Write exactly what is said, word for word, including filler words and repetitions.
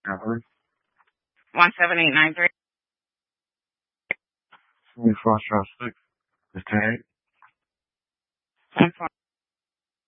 Cover. One seven eight nine three. twenty-four six. The tag. One four.